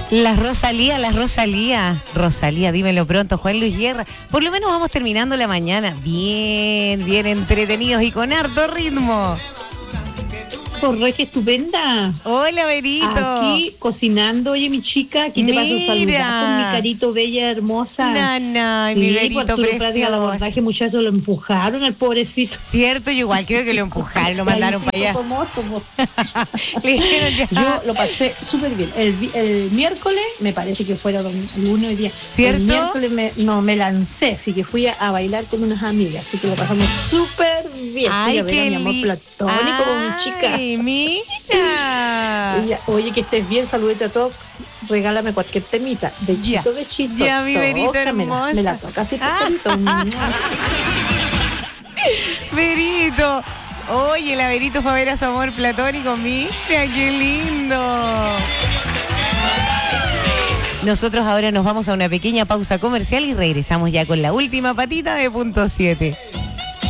La Rosalía, dímelo pronto, Juan Luis Guerra. Por lo menos vamos terminando la mañana bien entretenidos y con harto ritmo. Regia estupenda. Hola, Berito. Aquí cocinando, oye, mi chica, aquí te paso un saludazo, mi carito bella, hermosa. Sí, mi Berito precioso. Al abordaje, muchachos, lo empujaron al pobrecito. Cierto, yo igual creo que lo empujaron, lo mandaron para allá. Famoso, yo lo pasé súper bien. El miércoles, me parece que fuera lunes hoy día. ¿Cierto? El miércoles me lancé, así que fui a bailar con unas amigas, así que lo pasamos súper bien. Ay, fui a ver a mi amor platónico con mi chica. Mira. Oye, que estés bien, saludete a todos. Regálame cualquier temita. Bechito. Ya, mi Berito hermosa. Me la toca así, Berito. Oye, la Berito fue a ver a su amor platónico. Mira, qué lindo. Nosotros ahora nos vamos a una pequeña pausa comercial y regresamos ya con la última patita de Punto 7.